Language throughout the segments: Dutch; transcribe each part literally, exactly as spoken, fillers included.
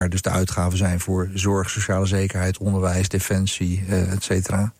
Dus de uitgaven zijn voor zorg, sociale zekerheid, onderwijs, defensie, uh, et cetera.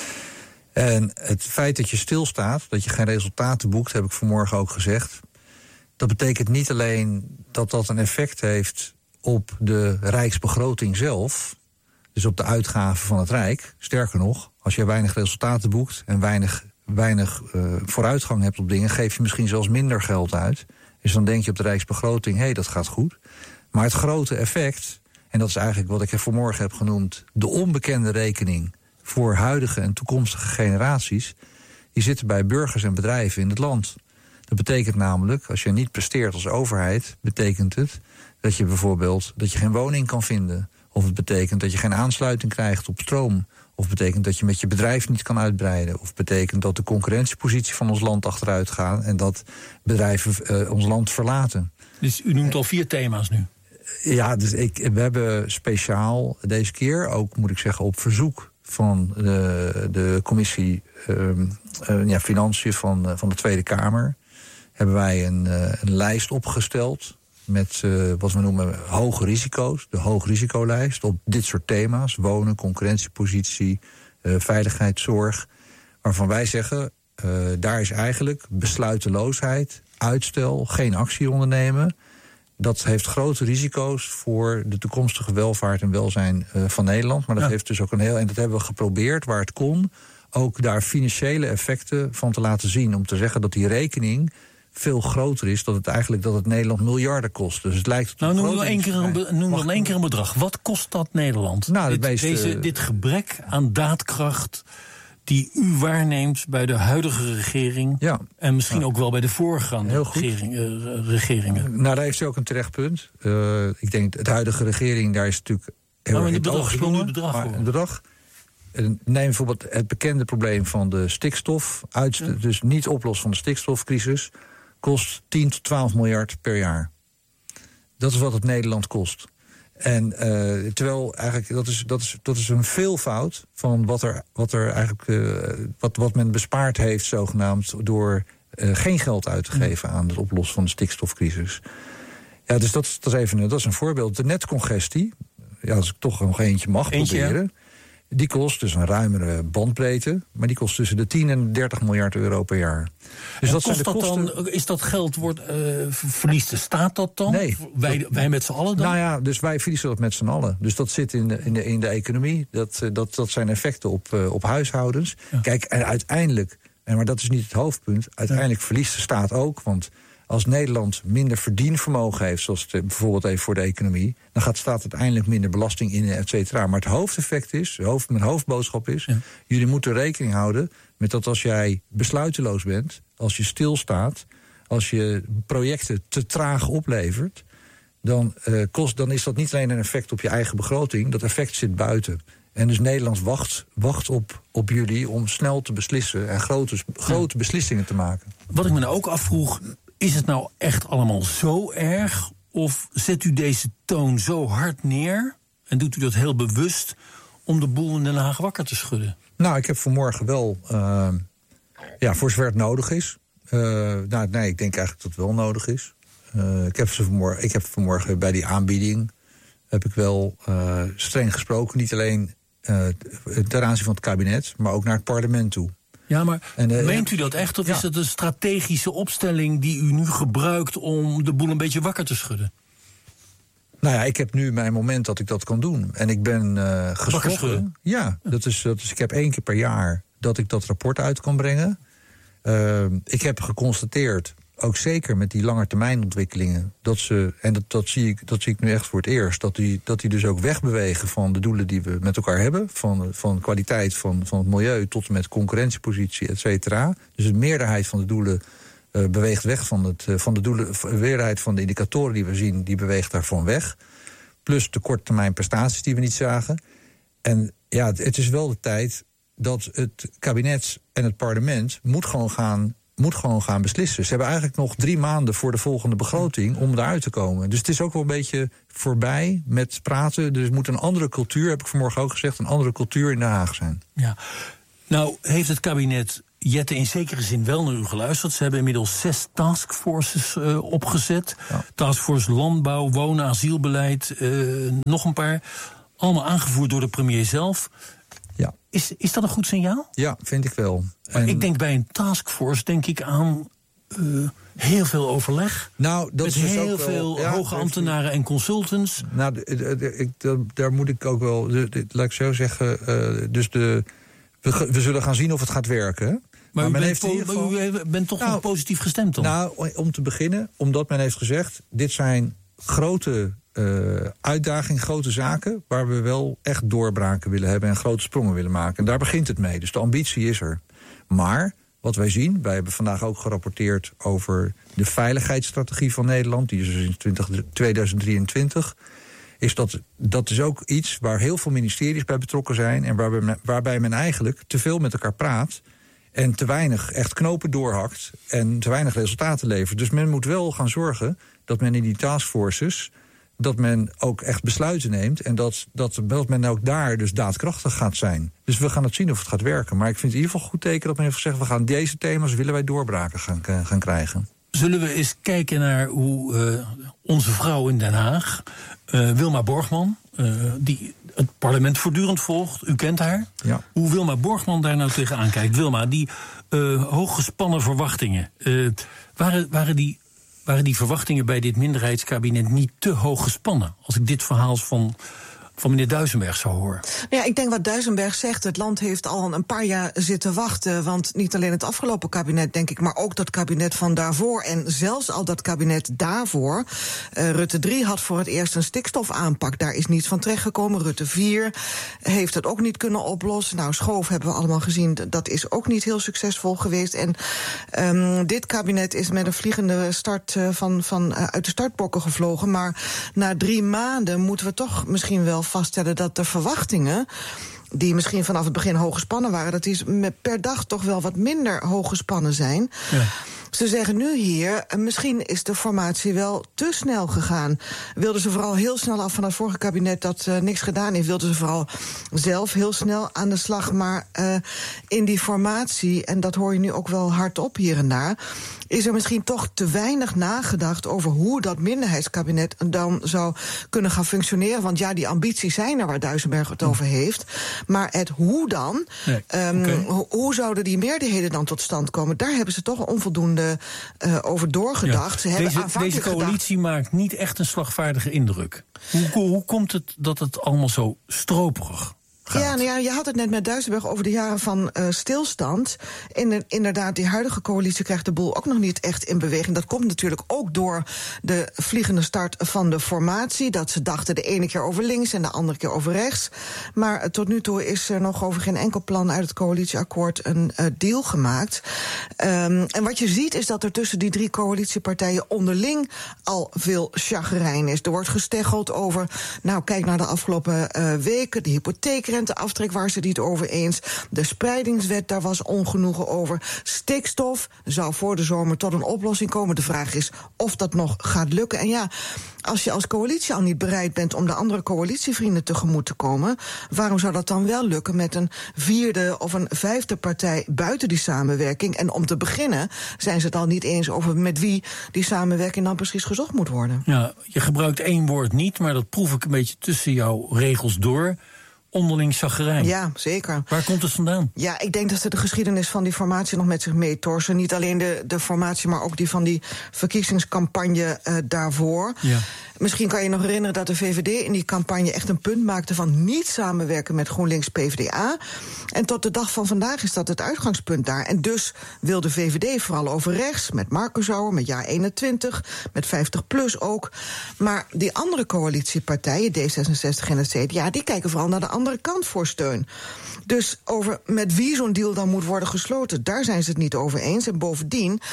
En het feit dat je stilstaat, dat je geen resultaten boekt, heb ik vanmorgen ook gezegd. Dat betekent niet alleen dat dat een effect heeft op de rijksbegroting zelf, dus op de uitgaven van het Rijk. Sterker nog, als je weinig resultaten boekt en weinig, weinig uh, vooruitgang hebt op dingen, geef je misschien zelfs minder geld uit. Dus dan denk je op de rijksbegroting, hé, hey, dat gaat goed. Maar het grote effect, en dat is eigenlijk wat ik vanmorgen heb genoemd, de onbekende rekening voor huidige en toekomstige generaties, die zitten bij burgers en bedrijven in het land. Dat betekent namelijk, als je niet presteert als overheid, betekent het dat je bijvoorbeeld dat je geen woning kan vinden. Of het betekent dat je geen aansluiting krijgt op stroom. Of betekent dat je met je bedrijf niet kan uitbreiden. Of betekent dat de concurrentiepositie van ons land achteruit gaat en dat bedrijven uh, ons land verlaten. Dus u noemt al vier thema's nu. Ja, dus ik, we hebben speciaal deze keer, ook moet ik zeggen op verzoek van de, de commissie uh, uh, ja, Financiën van, uh, van de Tweede Kamer, hebben wij een, uh, een lijst opgesteld met uh, wat we noemen hoge risico's. De hoogrisicolijst op dit soort thema's. Wonen, concurrentiepositie, uh, veiligheid, zorg. Waarvan wij zeggen, uh, daar is eigenlijk besluiteloosheid, uitstel, geen actie ondernemen. Dat heeft grote risico's voor de toekomstige welvaart en welzijn uh, van Nederland. Maar dat ja. heeft dus ook een heel, en dat hebben we geprobeerd waar het kon, ook daar financiële effecten van te laten zien. Om te zeggen dat die rekening veel groter is, dat het eigenlijk dat het Nederland miljarden kost. Dus het lijkt nou, noem nog één keer een, be, noem nog één keer een bedrag. Wat kost dat Nederland? Nou, dit, meeste, deze, dit gebrek aan daadkracht die u waarneemt bij de huidige regering, ja, en misschien ja. ook wel bij de voorgaande regering, uh, regeringen. Nou, daar heeft u ook een terecht punt. Uh, ik denk, de huidige regering, daar is natuurlijk heel nou, erg in het bedrag, gesprongen. bedrag, maar een bedrag. Neem bijvoorbeeld het bekende probleem van de stikstof. Uit, ja. Dus niet oplossen van de stikstofcrisis kost tien tot twaalf miljard per jaar. Dat is wat het Nederland kost. En uh, terwijl eigenlijk, dat is, dat, is, dat is een veelvoud van wat er, wat er eigenlijk uh, wat, wat men bespaard heeft, zogenaamd, door uh, geen geld uit te geven aan het oplossen van de stikstofcrisis. Ja, dus dat is, dat is even dat is een voorbeeld. De netcongestie, ja, als ik toch nog eentje mag eentje, proberen. Ja. Die kost dus een ruimere bandbreedte, maar die kost tussen de tien en dertig miljard euro per jaar. Dus dat zijn de kosten. Dat dan, is dat geld, wordt, uh, verliest de staat dat dan? Nee. Wij, wij met z'n allen dan? Nou ja, dus wij verliezen dat met z'n allen. Dus dat zit in de, in de, in de economie. Dat, dat, dat zijn effecten op, uh, op huishoudens. Ja. Kijk, en uiteindelijk, en maar dat is niet het hoofdpunt, uiteindelijk ja. verliest de staat ook, want als Nederland minder verdienvermogen heeft, zoals het bijvoorbeeld even voor de economie, dan gaat de staat uiteindelijk minder belasting in, et cetera. Maar het hoofdeffect is, hoofd, mijn hoofdboodschap is, ja. jullie moeten rekening houden met dat als jij besluiteloos bent, als je stilstaat, als je projecten te traag oplevert, dan, uh, kost, dan is dat niet alleen een effect op je eigen begroting, dat effect zit buiten. En dus Nederland wacht, wacht op, op jullie om snel te beslissen en grote, grote beslissingen te maken. Wat ik me nou ook afvroeg, is het nou echt allemaal zo erg? Of zet u deze toon zo hard neer en doet u dat heel bewust om de boel in Den Haag wakker te schudden? Nou, ik heb vanmorgen wel, uh, ja, voor zover het nodig is. Uh, nou, nee, ik denk eigenlijk dat het wel nodig is. Uh, ik, heb ze vanmorgen, ik heb vanmorgen bij die aanbieding heb ik wel uh, streng gesproken. Niet alleen uh, ten aanzien van het kabinet, maar ook naar het parlement toe. Ja, maar en, uh, meent u dat echt? Of ja. is dat een strategische opstelling die u nu gebruikt om de boel een beetje wakker te schudden? Nou ja, ik heb nu mijn moment dat ik dat kan doen. En ik ben uh, geschrokken. Ja, ja. Dat is, dat is, ik heb één keer per jaar dat ik dat rapport uit kan brengen. Uh, ik heb geconstateerd, ook zeker met die langetermijnontwikkelingen, dat ze, en dat, dat, zie ik, dat zie ik nu echt voor het eerst, dat die, dat die dus ook wegbewegen van de doelen die we met elkaar hebben, van, van kwaliteit van, van het milieu tot en met concurrentiepositie, et cetera. Dus de meerderheid van de doelen uh, beweegt weg van, het, uh, van de doelen, de meerderheid van de indicatoren die we zien, die beweegt daarvan weg. Plus de korttermijn prestaties die we niet zagen. En ja, het, het is wel de tijd dat het kabinet en het parlement moet gewoon gaan moet gewoon gaan beslissen. Ze hebben eigenlijk nog drie maanden voor de volgende begroting om eruit te komen. Dus het is ook wel een beetje voorbij met praten. Dus het moet een andere cultuur, heb ik vanmorgen ook gezegd, een andere cultuur in Den Haag zijn. Ja. Nou, heeft het kabinet Jette in zekere zin wel naar u geluisterd. Ze hebben inmiddels zes taskforces uh, opgezet. Ja. Taskforce Landbouw, Wonen, Asielbeleid, uh, nog een paar. Allemaal aangevoerd door de premier zelf. Ja. Is, is dat een goed signaal? Ja, vind ik wel. En ik denk bij een taskforce denk ik aan uh, heel veel overleg. Nou, dat met is dus heel ook veel wel, ja, hoge ambtenaren en consultants. Nou, de, de, de, ik, de, daar moet ik ook wel, de, de, laat ik zo zeggen, uh, dus de, we, we zullen gaan zien of het gaat werken. Maar, maar u, men bent heeft po- in ieder geval, u bent toch nou, wel positief gestemd dan? Nou, om te beginnen, omdat men heeft gezegd, dit zijn grote uh, uitdagingen, grote zaken, waar we wel echt doorbraken willen hebben en grote sprongen willen maken. En daar begint het mee. Dus de ambitie is er. Maar wat wij zien, wij hebben vandaag ook gerapporteerd over de veiligheidsstrategie van Nederland, die is dus in tweeduizend drieëntwintig, is dat, dat is ook iets waar heel veel ministeries bij betrokken zijn en waarbij men, waarbij men eigenlijk te veel met elkaar praat en te weinig echt knopen doorhakt en te weinig resultaten levert. Dus men moet wel gaan zorgen dat men in die taskforces, dat men ook echt besluiten neemt en dat, dat, dat men ook daar dus daadkrachtig gaat zijn. Dus we gaan het zien of het gaat werken. Maar ik vind het in ieder geval goed teken dat men heeft gezegd, we gaan deze thema's, willen wij doorbraken gaan, gaan krijgen. Zullen we eens kijken naar hoe uh, onze vrouw in Den Haag, uh, Wilma Borgman, uh, die het parlement voortdurend volgt, u kent haar. Ja. Hoe Wilma Borgman daar nou tegenaan kijkt. Wilma, die uh, hooggespannen verwachtingen, uh, waren, waren, die, waren die verwachtingen bij dit minderheidskabinet niet te hoog gespannen? Als ik dit verhaal van van meneer Duisenberg zo hoor. Ja, ik denk wat Duisenberg zegt, het land heeft al een paar jaar zitten wachten, want niet alleen het afgelopen kabinet, denk ik, maar ook dat kabinet van daarvoor en zelfs al dat kabinet daarvoor. Uh, Rutte drie had voor het eerst een stikstofaanpak, daar is niets van terechtgekomen. Rutte vier heeft het ook niet kunnen oplossen. Nou, Schoof hebben we allemaal gezien, dat is ook niet heel succesvol geweest. En um, dit kabinet is met een vliegende start uh, van, van uh, uit de startblokken gevlogen, maar na drie maanden moeten we toch misschien wel vaststellen dat de verwachtingen, die misschien vanaf het begin hoog gespannen waren, dat die per dag toch wel wat minder hoog gespannen zijn. Ja. Ze zeggen nu hier, misschien is de formatie wel te snel gegaan. Wilden ze vooral heel snel af van het vorige kabinet dat uh, niks gedaan heeft. Wilden ze vooral zelf heel snel aan de slag. Maar uh, in die formatie, en dat hoor je nu ook wel hardop hier en daar, is er misschien toch te weinig nagedacht over hoe dat minderheidskabinet dan zou kunnen gaan functioneren. Want ja, die ambities zijn er waar Duisenberg het over heeft. Maar het hoe dan, nee, um, okay. ho- hoe zouden die meerderheden dan tot stand komen? Daar hebben ze toch onvoldoende uh, over doorgedacht. Ja. Ze deze, hebben deze coalitie gedacht, maakt niet echt een slagvaardige indruk. Hoe, hoe, hoe komt het dat het allemaal zo stroperig gaat? Ja, nou ja, je had het net met Duisenberg over de jaren van uh, stilstand. In, inderdaad, die huidige coalitie krijgt de boel ook nog niet echt in beweging. Dat komt natuurlijk ook door de vliegende start van de formatie. Dat ze dachten de ene keer over links en de andere keer over rechts. Maar uh, tot nu toe is er nog over geen enkel plan uit het coalitieakkoord een uh, deal gemaakt. Um, en wat je ziet is dat er tussen die drie coalitiepartijen onderling al veel chagrijn is. Er wordt gesteggeld over, nou kijk naar de afgelopen uh, weken, de hypotheek. Renteaftrek waren ze het niet over eens. De spreidingswet, daar was ongenoegen over. Stikstof zou voor de zomer tot een oplossing komen. De vraag is of dat nog gaat lukken. En ja, als je als coalitie al niet bereid bent om de andere coalitievrienden tegemoet te komen, waarom zou dat dan wel lukken met een vierde of een vijfde partij buiten die samenwerking? En om te beginnen zijn ze het al niet eens over met wie die samenwerking dan precies gezocht moet worden. Ja, je gebruikt één woord niet, maar dat proef ik een beetje tussen jouw regels door. Onderling chagrijn. Ja, zeker. Waar komt het vandaan? Ja, ik denk dat ze de geschiedenis van die formatie nog met zich meetorsen. Niet alleen de, de formatie, maar ook die van die verkiezingscampagne uh, daarvoor. Ja. Misschien kan je nog herinneren dat de V V D in die campagne echt een punt maakte van niet samenwerken met GroenLinks P v d A. En tot de dag van vandaag is dat het uitgangspunt daar. En dus wil de V V D vooral over rechts, met Marcusauer, met jaar eenentwintig, met vijftig plus ook. Maar die andere coalitiepartijen, D zesenzestig en het C D A, die kijken vooral naar de andere kant voor steun. Dus over met wie zo'n deal dan moet worden gesloten, daar zijn ze het niet over eens. En bovendien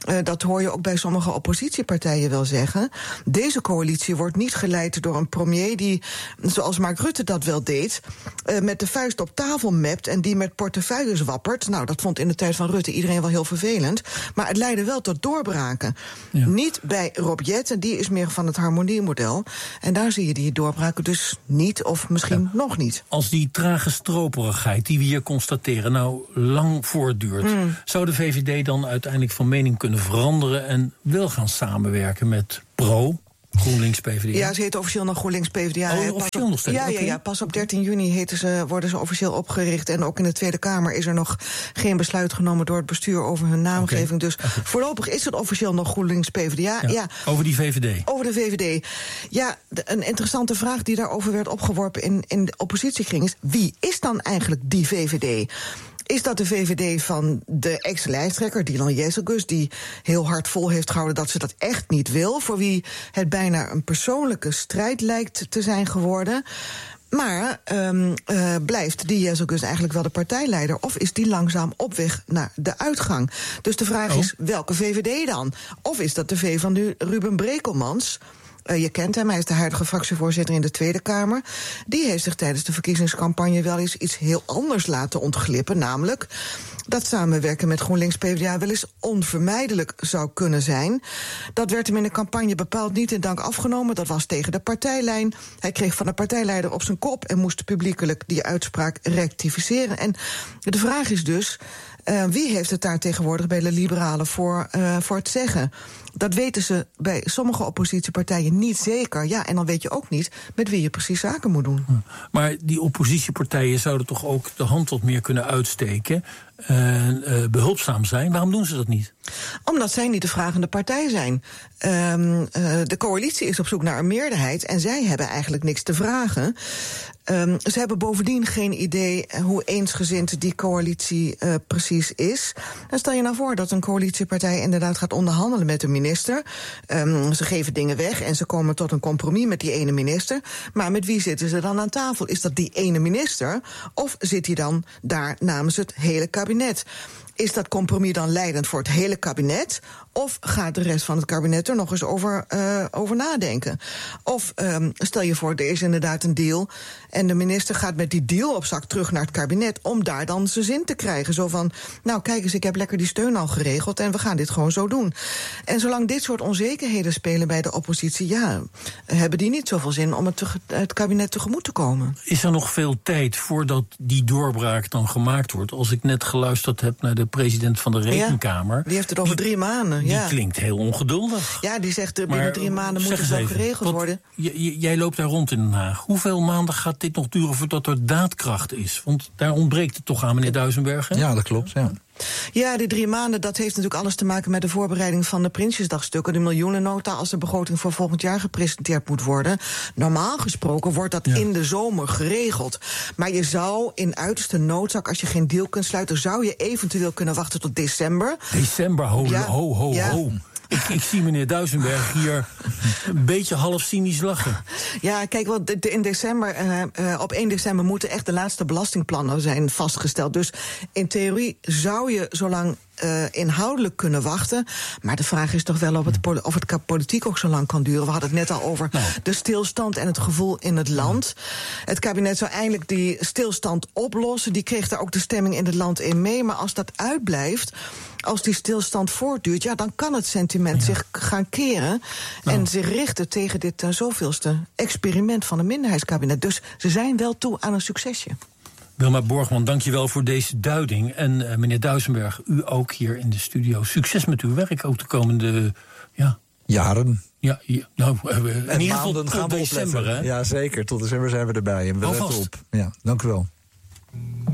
Uh, dat hoor je ook bij sommige oppositiepartijen wel zeggen. Deze coalitie wordt niet geleid door een premier die, zoals Mark Rutte dat wel deed, uh, met de vuist op tafel mept en die met portefeuilles wappert. Nou, dat vond in de tijd van Rutte iedereen wel heel vervelend. Maar het leidde wel tot doorbraken. Ja. Niet bij Rob Jetten, die is meer van het harmoniemodel. En daar zie je die doorbraken dus niet, of misschien ja. nog niet. Als die trage stroperigheid die we hier constateren nou lang voortduurt, mm. zou de V V D dan uiteindelijk van mening kunnen veranderen en wel gaan samenwerken met Pro, GroenLinks P V D A? Ja, ze heet officieel nog GroenLinks P V D A. Oh, officieel nog steeds? Ja, ja, ja, pas op dertien juni heten ze, worden ze officieel opgericht. En ook in de Tweede Kamer is er nog geen besluit genomen door het bestuur over hun naamgeving. Okay. Dus okay. voorlopig is het officieel nog GroenLinks P V D A. Ja, ja. Over die V V D? Over de V V D. Ja, de, een interessante vraag die daarover werd opgeworpen in, in de oppositiekring is: wie is dan eigenlijk die V V D? Is dat de V V D van de ex-lijsttrekker Dylan Jezelgus, die heel hard vol heeft gehouden dat ze dat echt niet wil, voor wie het bijna een persoonlijke strijd lijkt te zijn geworden? Maar um, uh, blijft die Jezelgus eigenlijk wel de partijleider, of is die langzaam op weg naar de uitgang? Dus de vraag oh. is, welke V V D dan? Of is dat de V van nu Ruben Brekelmans? Uh, je kent hem, hij is de huidige fractievoorzitter in de Tweede Kamer. Die heeft zich tijdens de verkiezingscampagne wel eens iets heel anders laten ontglippen, namelijk dat samenwerken met GroenLinks P V D A wel eens onvermijdelijk zou kunnen zijn. Dat werd hem in de campagne bepaald niet in dank afgenomen. Dat was tegen de partijlijn. Hij kreeg van de partijleider op zijn kop en moest publiekelijk die uitspraak rectificeren. En de vraag is dus, Uh, wie heeft het daar tegenwoordig bij de liberalen voor, uh, voor het zeggen? Dat weten ze bij sommige oppositiepartijen niet zeker. Ja, en dan weet je ook niet met wie je precies zaken moet doen. Maar die oppositiepartijen zouden toch ook de hand wat meer kunnen uitsteken, uh, uh, behulpzaam zijn. Waarom doen ze dat niet? Omdat zij niet de vragende partij zijn. Um, uh, de coalitie is op zoek naar een meerderheid en zij hebben eigenlijk niks te vragen. Um, ze hebben bovendien geen idee hoe eensgezind die coalitie uh, precies is. Dan stel je nou voor dat een coalitiepartij inderdaad gaat onderhandelen met de minister. Um, ze geven dingen weg en ze komen tot een compromis met die ene minister. Maar met wie zitten ze dan aan tafel? Is dat die ene minister? Of zit hij dan daar namens het hele kabinet? Is dat compromis dan leidend voor het hele kabinet? Of gaat de rest van het kabinet er nog eens over, uh, over nadenken? Of um, stel je voor, er is inderdaad een deal en de minister gaat met die deal op zak terug naar het kabinet om daar dan zijn zin te krijgen. Zo van, nou kijk eens, ik heb lekker die steun al geregeld en we gaan dit gewoon zo doen. En zolang dit soort onzekerheden spelen bij de oppositie, ja, hebben die niet zoveel zin om het, te, het kabinet tegemoet te komen. Is er nog veel tijd voordat die doorbraak dan gemaakt wordt? Als ik net geluisterd heb naar de president van de Rekenkamer. Ja, die heeft het over die, drie maanden. Die ja. klinkt heel ongeduldig. Ja, die zegt uh, binnen maar, drie maanden moet het wel even, geregeld wat, worden. J- j- jij loopt daar rond in Den Haag. Hoeveel maanden gaat dit nog duren voordat er daadkracht is? Want daar ontbreekt het toch aan, meneer Duisenberg? Hè? Ja, dat klopt, ja. Ja, die drie maanden, dat heeft natuurlijk alles te maken met de voorbereiding van de Prinsjesdagstukken, de miljoenennota, als de begroting voor volgend jaar gepresenteerd moet worden. Normaal gesproken wordt dat ja. in de zomer geregeld. Maar je zou in uiterste noodzaak, als je geen deal kunt sluiten, zou je eventueel kunnen wachten tot december. December, ho, ja. ho, ho, ja. ho. Ik, ik zie meneer Duisenberg hier een beetje half cynisch lachen. Ja, kijk, wel, in december, uh, uh, op één december moeten echt de laatste belastingplannen zijn vastgesteld. Dus in theorie zou je zo lang Uh, inhoudelijk kunnen wachten. Maar de vraag is toch wel of het, of het politiek ook zo lang kan duren. We hadden het net al over nou. de stilstand en het gevoel in het land. Het kabinet zou eindelijk die stilstand oplossen. Die kreeg daar ook de stemming in het land in mee. Maar als dat uitblijft, als die stilstand voortduurt, ja, dan kan het sentiment ja. zich gaan keren nou. en zich richten tegen dit uh, zoveelste experiment van een minderheidskabinet. Dus ze zijn wel toe aan een succesje. Wilma Borgman, dank je wel voor deze duiding. En uh, meneer Duisenberg, u ook hier in de studio. Succes met uw werk ook de komende ja. jaren. Ja, ja nou, uh, in en ieder geval tot december. Hè? Ja, zeker. Tot december zijn we erbij. En we letten op. Ja, dank u wel.